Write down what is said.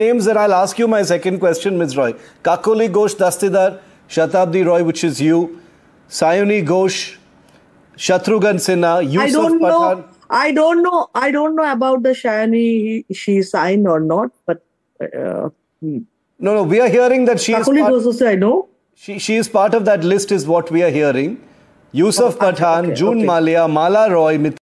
names, and I'll ask you my second question, Ms. Roy. Kakoli Ghosh Dastidar, Shatabdi Roy, which is you, Sayuni Ghosh, Shatrughan Sinha, Yusuf Pathan. I don't know about the Shayani. She signed or not, but No, we are hearing that she Kakoli Ghosh also I know. She is part of that list, is what we are hearing. Yusuf Pathan, June Malia, Mala Roy,